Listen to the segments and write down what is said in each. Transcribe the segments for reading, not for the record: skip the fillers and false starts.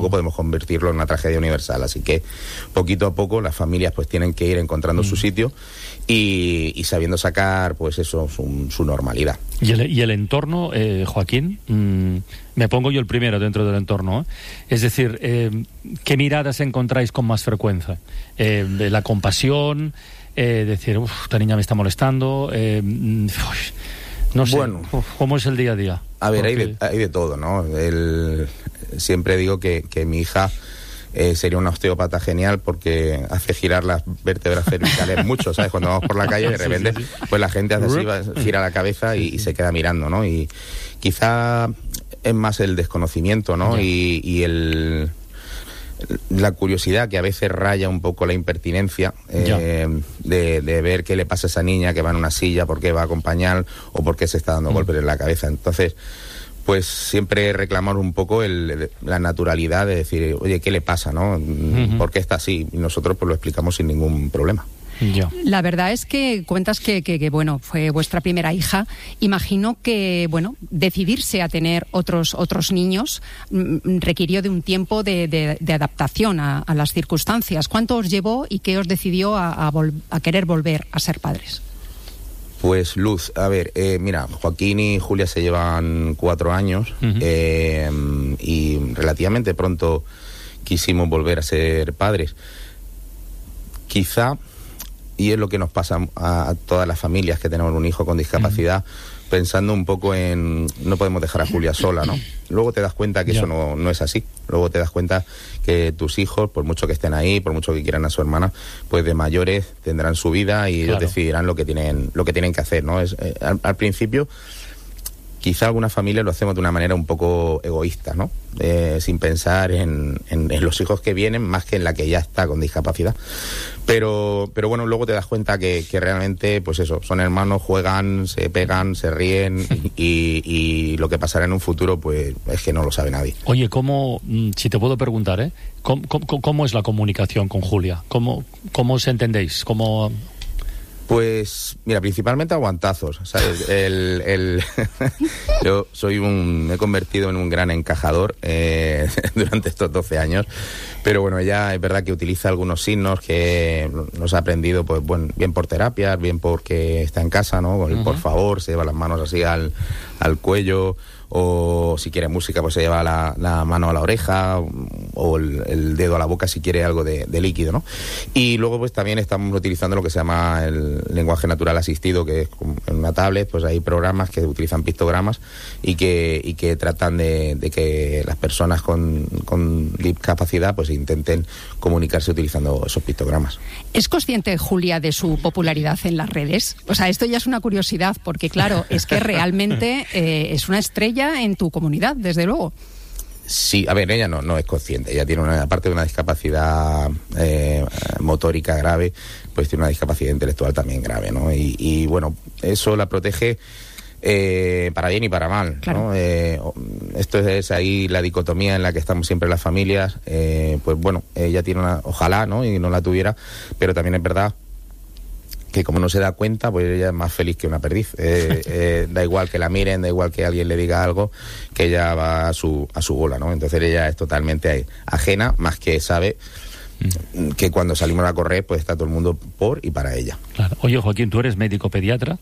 tampoco podemos convertirlo en una tragedia universal. Así que poquito a poco las familias pues tienen que ir encontrando su sitio y sabiendo sacar pues eso, su normalidad. ¿Y el entorno, Joaquín? Me pongo yo el primero dentro del entorno, ¿eh? Es decir, ¿qué miradas encontráis con más frecuencia? De la compasión, decir, esta niña me está molestando, no sé, bueno, ¿cómo es el día a día? A ver, hay de todo, ¿no? Siempre digo que mi hija sería una osteópata genial porque hace girar las vértebras cervicales mucho, ¿sabes? Cuando vamos por la calle de repente, pues la gente hace así, gira la cabeza y se queda mirando, ¿no? Y quizá es más el desconocimiento, ¿no? Y la curiosidad que a veces raya un poco la impertinencia de ver qué le pasa a esa niña que va en una silla, por qué va a acompañar o por qué se está dando golpes en la cabeza. Entonces, pues siempre reclamar un poco la naturalidad de decir, oye, ¿qué le pasa, no? ¿Por qué está así? Y nosotros pues lo explicamos sin ningún problema. La verdad es que cuentas que bueno, fue vuestra primera hija. Imagino que, bueno, decidirse a tener otros niños requirió de un tiempo de adaptación a las circunstancias. ¿Cuánto os llevó y qué os decidió a querer volver a ser padres? Pues Luz, a ver, mira, Joaquín y Julia se llevan 4 años y relativamente pronto quisimos volver a ser padres. Quizá, y es lo que nos pasa a todas las familias que tenemos un hijo con discapacidad, pensando un poco en no podemos dejar a Julia sola, ¿no? Luego te das cuenta que eso no es así. Luego te das cuenta que tus hijos, por mucho que estén ahí, por mucho que quieran a su hermana, pues de mayores tendrán su vida y ellos decidirán lo que tienen que hacer, ¿no? Al principio, quizá algunas familias lo hacemos de una manera un poco egoísta, ¿no? Sin pensar en los hijos que vienen más que en la que ya está con discapacidad. Pero bueno, luego te das cuenta que realmente, pues eso, son hermanos, juegan, se pegan, se ríen y lo que pasará en un futuro, pues es que no lo sabe nadie. Oye, si te puedo preguntar, ¿cómo es la comunicación con Julia? ¿Cómo os entendéis? Pues, mira, principalmente aguantazos, ¿sabes? Yo me he convertido en un gran encajador durante estos 12 años, pero bueno, ella es verdad que utiliza algunos signos que los ha aprendido, pues bueno, bien por terapias, bien porque está en casa, ¿no? Con el por favor, se lleva las manos así al cuello, o si quiere música pues se lleva la mano a la oreja o el dedo a la boca si quiere algo de líquido, ¿no? Y luego pues también estamos utilizando lo que se llama el lenguaje natural asistido, que es en una tablet, pues hay programas que utilizan pictogramas y que tratan de que las personas con discapacidad pues intenten comunicarse utilizando esos pictogramas. ¿Es consciente Julia de su popularidad en las redes? O sea, esto ya es una curiosidad porque claro, es que realmente es una estrella en tu comunidad, desde luego. Sí, a ver, ella no es consciente. Ella tiene aparte de una discapacidad motórica grave, pues tiene una discapacidad intelectual también grave, ¿no? Y bueno, eso la protege para bien y para mal, claro, ¿no? Esto es ahí la dicotomía en la que estamos siempre las familias. Pues bueno, ella tiene ojalá, ¿no? Y no la tuviera, pero también es verdad que como no se da cuenta, pues ella es más feliz que una perdiz. Da igual que la miren, da igual que alguien le diga algo, que ella va a su bola, ¿no? Entonces ella es totalmente ajena, más que sabe que cuando salimos a correr, pues está todo el mundo por y para ella. Claro. Oye, Joaquín, tú eres médico pediatra.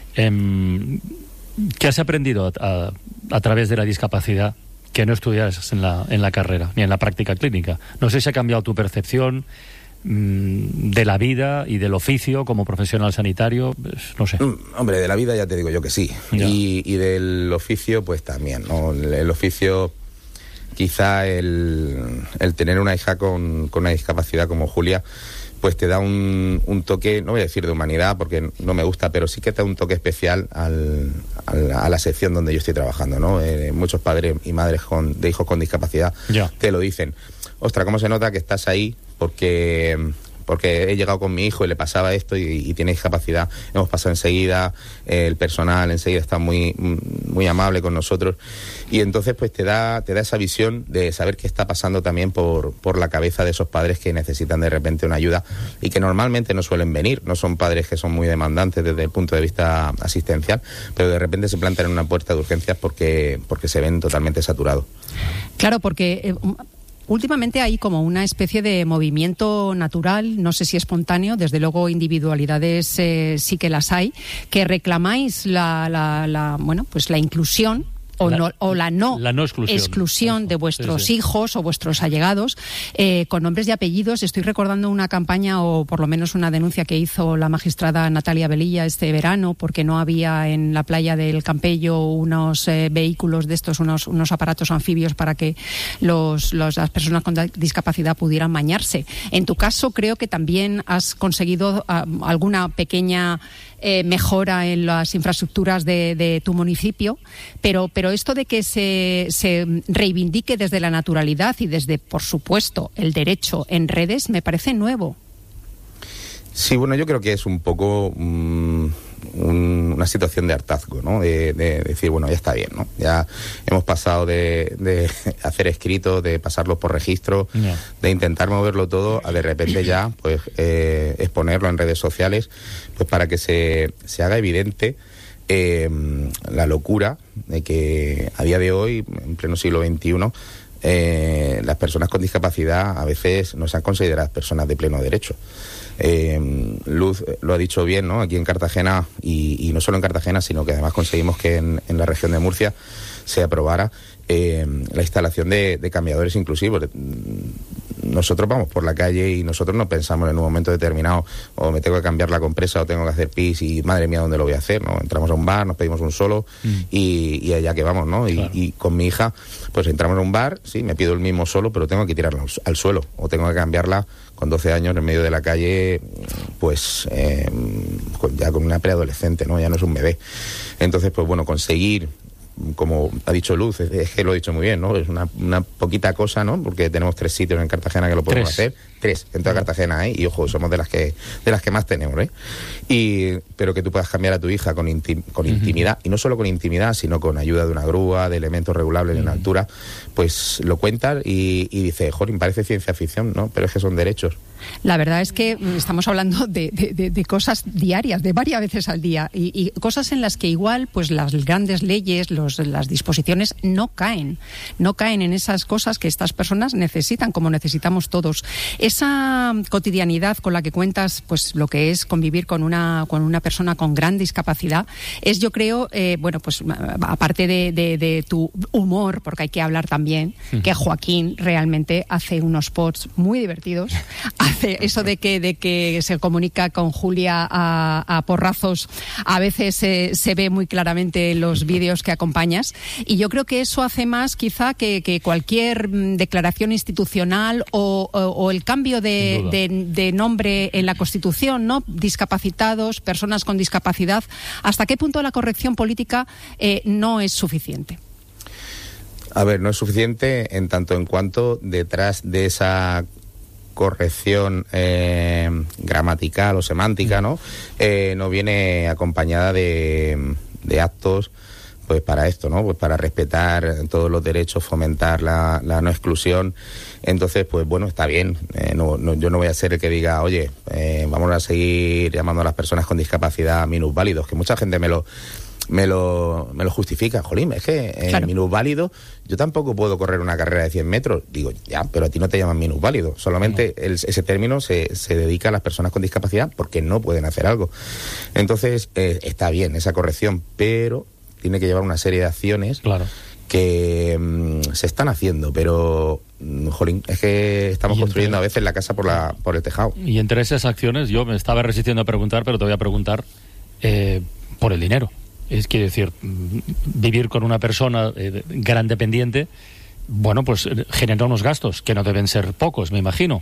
¿Qué has aprendido a través de la discapacidad que no estudias en la carrera, ni en la práctica clínica? No sé si ha cambiado tu percepción de la vida y del oficio como profesional sanitario, no sé. Hombre, de la vida ya te digo yo que sí. Y del oficio pues también, ¿no? El oficio, quizá el tener una hija con una discapacidad como Julia, pues te da un toque, no voy a decir de humanidad porque no me gusta, pero sí que te da un toque especial a la sección donde yo estoy trabajando, ¿no? Muchos padres y madres de hijos con discapacidad te lo dicen. Ostras, ¿cómo se nota que estás ahí? Porque he llegado con mi hijo y le pasaba esto y tiene discapacidad. Hemos pasado enseguida, el personal enseguida está muy, muy amable con nosotros. Y entonces pues te da esa visión de saber qué está pasando también por la cabeza de esos padres que necesitan de repente una ayuda y que normalmente no suelen venir. No son padres que son muy demandantes desde el punto de vista asistencial, pero de repente se plantan en una puerta de urgencias porque se ven totalmente saturados. Claro, porque últimamente hay como una especie de movimiento natural, no sé si espontáneo, desde luego individualidades sí que las hay, que reclamáis la inclusión o la no exclusión de vuestros hijos o vuestros allegados con nombres y apellidos. Estoy recordando una campaña, o por lo menos una denuncia que hizo la magistrada Natalia Velilla este verano, porque no había en la playa del Campello unos vehículos de estos, unos aparatos anfibios para que las personas con discapacidad pudieran bañarse. En tu caso, creo que también has conseguido alguna pequeña mejora en las infraestructuras de tu municipio, pero esto de que se reivindique desde la naturalidad y desde, por supuesto, el derecho en redes, me parece nuevo. Sí, bueno, yo creo que es un poco una situación de hartazgo, ¿no? De decir, bueno, ya está bien, ¿no? Ya hemos pasado de hacer escritos, de pasarlos por registro, de intentar moverlo todo, a de repente ya, pues, exponerlo en redes sociales, pues para que se haga evidente la locura de que a día de hoy, en pleno siglo XXI, las personas con discapacidad a veces no sean consideradas personas de pleno derecho. Luz lo ha dicho bien, ¿no? Aquí en Cartagena, y no solo en Cartagena, sino que además conseguimos que en la región de Murcia se aprobara la instalación de cambiadores inclusivos. Nosotros vamos por la calle y nosotros no pensamos en un momento determinado, o me tengo que cambiar la compresa o tengo que hacer pis y madre mía, ¿dónde lo voy a hacer? ¿No? Entramos a un bar, nos pedimos un solo y allá que vamos, ¿no? Claro. Y con mi hija, pues entramos a un bar, sí, me pido el mismo solo, pero tengo que tirarla al suelo, o tengo que cambiarla con 12 años en medio de la calle, pues ya con una preadolescente, ¿no? Ya no es un bebé. Entonces, pues bueno, conseguir, como ha dicho Luz, es que lo ha dicho muy bien, ¿no? Es una poquita cosa, ¿no? Porque tenemos 3 sitios en Cartagena que lo podemos hacer. 3 en toda Cartagena, ¿eh? Y ojo, somos de las que más tenemos, ¿eh? Pero que tú puedas cambiar a tu hija con intimidad, y no solo con intimidad, sino con ayuda de una grúa, de elementos regulables en altura, pues lo cuentas y dices, jolín, parece ciencia ficción, ¿no? Pero es que son derechos. La verdad es que estamos hablando de cosas diarias, de varias veces al día, y cosas en las que igual pues las grandes leyes, las disposiciones no caen en esas cosas que estas personas necesitan, como necesitamos todos. Esa cotidianidad con la que cuentas, pues lo que es convivir con una persona con gran discapacidad, es, yo creo, pues aparte de tu humor, porque hay que hablar también, que Joaquín realmente hace unos spots muy divertidos. Hace eso de que se comunica con Julia a porrazos, a veces se ve muy claramente en los vídeos que acompañas, y yo creo que eso hace más quizá que cualquier declaración institucional o el cambio de nombre en la Constitución, ¿no? Discapacitados, personas con discapacidad. ¿Hasta qué punto la corrección política no es suficiente? A ver, no es suficiente en tanto en cuanto detrás de esa corrección gramatical o semántica, ¿no? No viene acompañada de actos, pues para esto, ¿no? Pues para respetar todos los derechos, fomentar la no exclusión. Entonces, pues bueno, está bien. Yo no voy a ser el que diga, oye, vamos a seguir llamando a las personas con discapacidad minusválidos, que mucha gente me lo justifica. Jolín, es que claro, minusválido, yo tampoco puedo correr una carrera de 100 metros. Digo, ya, pero a ti no te llaman minusválido. Solamente ese término se dedica a las personas con discapacidad porque no pueden hacer algo. Entonces, está bien esa corrección, pero tiene que llevar una serie de acciones, claro, que se están haciendo, pero jolín, es que estamos construyendo a veces la casa por el tejado. Y entre esas acciones, yo me estaba resistiendo a preguntar, pero te voy a preguntar por el dinero. Es que decir, vivir con una persona gran dependiente, bueno, pues genera unos gastos que no deben ser pocos, me imagino.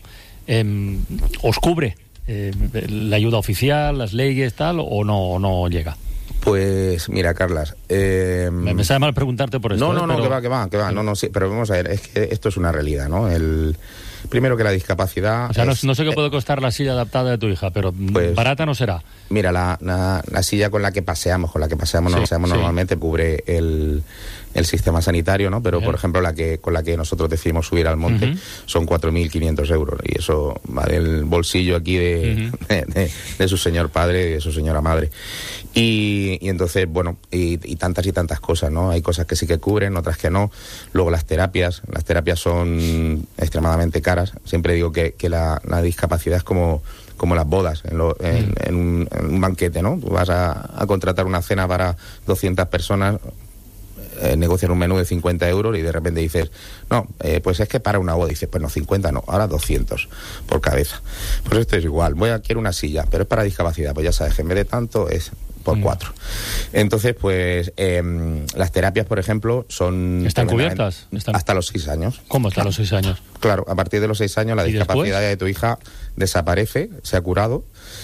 ¿Os cubre la ayuda oficial, las leyes, tal, o no llega? Pues mira, Carlas, me sabe mal preguntarte por esto. No, que va. No, sí, pero vamos a ver, es que esto es una realidad, ¿no? Primero que la discapacidad... O sea, no sé qué puede costar la silla adaptada de tu hija, pero pues, barata no será. Mira, la silla con la que paseamos normalmente cubre el sistema sanitario, ¿no? Pero, por ejemplo, con la que nosotros decidimos subir al monte son 4.500 euros. Y eso va del bolsillo aquí de su señor padre y de su señora madre. Y entonces, bueno, y tantas cosas, ¿no? Hay cosas que sí que cubren, otras que no. Luego las terapias son extremadamente caras. Siempre digo que la discapacidad es como las bodas en un banquete, ¿no? Tú vas a contratar una cena para 200 personas, negociar un menú de 50 euros y de repente dices, no, pues es que para una boda, dices, pues no, 50 no, ahora 200 por cabeza. Pues esto es igual, quiero una silla, pero es para discapacidad, pues ya sabes que en vez de tanto es por 4. Entonces, pues las terapias, por ejemplo, ¿Están cubiertas? Hasta los 6 años. ¿Cómo hasta los 6 años? Clacidad a partir de los 6 años la discapacidad de tu hija desaparece, se ha curado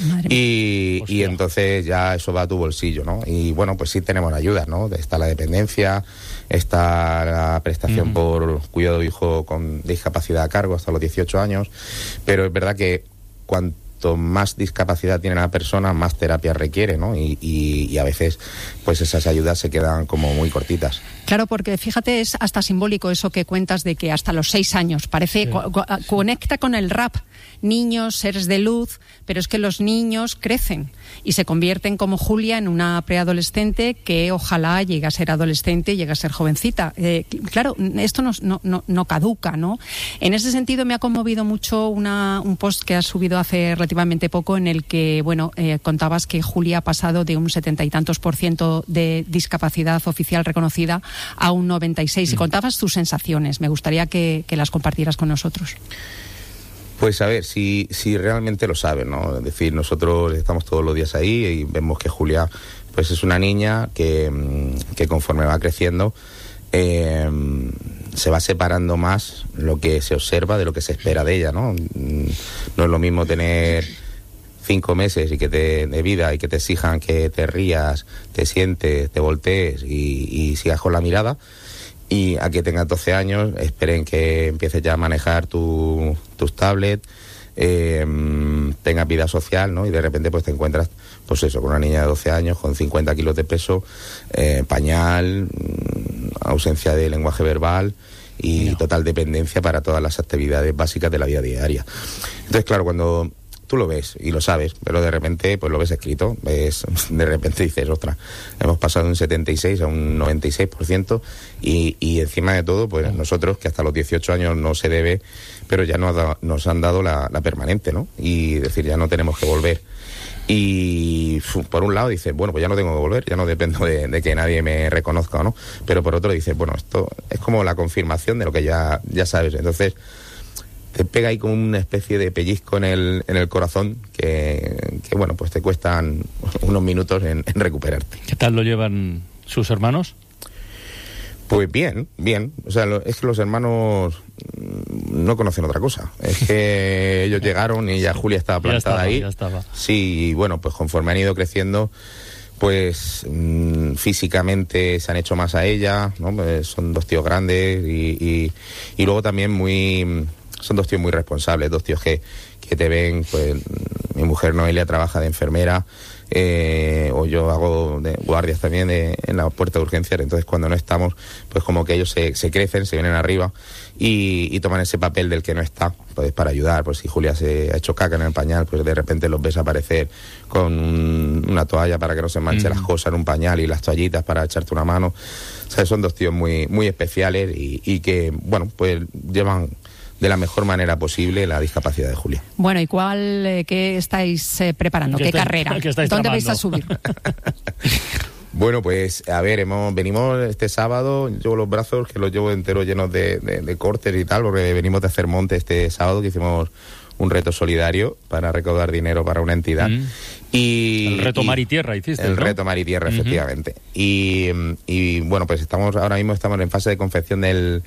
y entonces ya eso va a tu bolsillo, ¿no? Y bueno, pues sí tenemos ayudas, ¿no? Está la dependencia, está la prestación por cuidado de hijo con discapacidad a cargo hasta los 18 años, pero es verdad que cuanto más discapacidad tiene la persona, más terapia requiere, ¿no? Y a veces, pues esas ayudas se quedan como muy cortitas. Claro, porque fíjate, es hasta simbólico eso que cuentas de que hasta los 6 años, parece, conecta con el rap. Niños, seres de luz, pero es que los niños crecen y se convierten como Julia en una preadolescente que ojalá llegue a ser adolescente, llegue a ser jovencita. Claro, esto no caduca, ¿no? En ese sentido me ha conmovido mucho un post que has subido hace relativamente poco en el que, contabas que Julia ha pasado de un 70 y tantos % de discapacidad oficial reconocida a un 96%. Y contabas tus sensaciones. Me gustaría que las compartieras con nosotros. Pues a ver, si realmente lo saben, ¿no? Es decir, nosotros estamos todos los días ahí y vemos que Julia pues es una niña que conforme va creciendo se va separando más lo que se observa de lo que se espera de ella, ¿no? No es lo mismo tener 5 meses y de vida y que te exijan que te rías, te sientes, te voltees y sigas con la mirada, y a que tengas 12 años, esperen que empieces ya a manejar tus tablets, tengas vida social, ¿no? Y de repente pues te encuentras, pues eso, con una niña de 12 años, con 50 kilos de peso, pañal, ausencia de lenguaje verbal y total dependencia para todas las actividades básicas de la vida diaria. Entonces, claro, cuando tú lo ves y lo sabes, pero de repente pues lo ves escrito, de repente dices, ostras, hemos pasado de un 76 a un 96% y encima de todo, pues nosotros, que hasta los 18 años no se debe, pero ya nos han dado la permanente, ¿no? Y decir, ya no tenemos que volver. Y por un lado dices, bueno, pues ya no tengo que volver, ya no dependo de que nadie me reconozca o no, pero por otro dices, bueno, esto es como la confirmación de lo que ya sabes. Entonces te pega ahí como una especie de pellizco en el corazón que bueno, pues te cuestan unos minutos en recuperarte. ¿Qué tal lo llevan sus hermanos? Pues bien. O sea, es que los hermanos no conocen otra cosa. Es que ellos llegaron y ya Julia estaba plantada ahí. Ya estaba. Sí, y bueno, pues conforme han ido creciendo, pues físicamente se han hecho más a ella, ¿no? Pues son 2 tíos grandes y luego también son 2 tíos muy responsables, 2 tíos que te ven, pues mi mujer Noelia trabaja de enfermera, o yo hago de guardias también en la puerta de urgencias, entonces cuando no estamos, pues como que ellos se crecen, se vienen arriba y toman ese papel del que no está, pues para ayudar. Pues si Julia se ha hecho caca en el pañal, pues de repente los ves aparecer con una toalla para que no se manche las cosas en un pañal y las toallitas para echarte una mano. O sea, son 2 tíos muy, muy especiales y que, bueno, pues llevan de la mejor manera posible la discapacidad de Julia. Bueno, ¿y qué estáis preparando? ¿Qué carrera? ¿Dónde vais a subir? Bueno, pues a ver, venimos este sábado, llevo los brazos que los llevo enteros llenos de cortes y tal, porque venimos de hacer monte este sábado, que hicimos un reto solidario para recaudar dinero para una entidad. El reto Mar y Tierra hiciste, El ¿no? reto Mar y Tierra, efectivamente. Y bueno, pues ahora mismo estamos en fase de confección del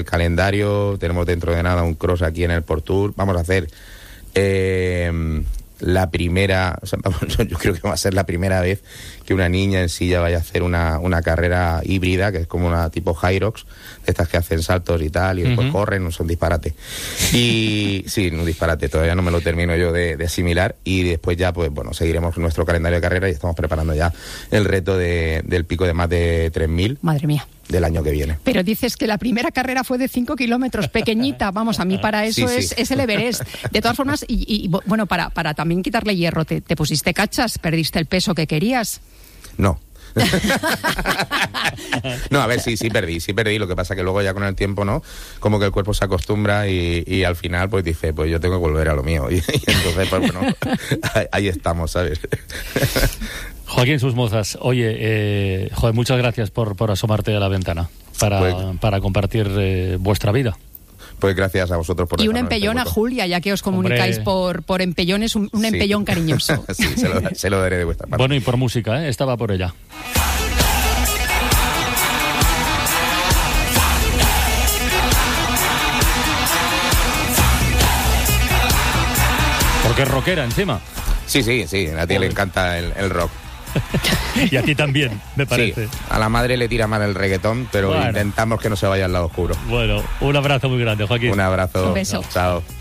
calendario. Tenemos dentro de nada un cross aquí en el Portur. Vamos a hacer la primera, o sea, yo creo que va a ser la primera vez que una niña en silla vaya a hacer una carrera híbrida, que es como una tipo Hyrox, de estas que hacen saltos y tal, y después corren, no son disparate. Y sí, un disparate, todavía no me lo termino yo de asimilar, y después ya, pues bueno, seguiremos nuestro calendario de carrera y estamos preparando ya el reto del pico de más de 3.000. Madre mía. Del año que viene. Pero dices que la primera carrera fue de 5 kilómetros, pequeñita, vamos, a mí para eso sí. Es el Everest. De todas formas, y bueno, para también quitarle hierro, ¿te pusiste cachas? ¿Perdiste el peso que querías? No. No, a ver, sí perdí. Lo que pasa que luego ya con el tiempo, ¿no? Como que el cuerpo se acostumbra y al final pues dice, pues yo tengo que volver a lo mío. Y entonces, pues bueno, ahí estamos, ¿sabes? Joaquín Susmozas, oye, muchas gracias por asomarte a la ventana para compartir vuestra vida. Pues gracias a vosotros por... Y un empellón a Julia, ya que os comunicáis por empellones, un empellón cariñoso. Sí, se lo daré de vuestra parte. Bueno, y por música, estaba por ella. Porque es rockera encima. Sí, a ti le encanta el rock. Y a ti también, me parece. Sí, a la madre le tira mal el reggaetón, pero intentamos que no se vaya al lado oscuro. Bueno, un abrazo muy grande, Joaquín. Un abrazo. Un beso. Chao.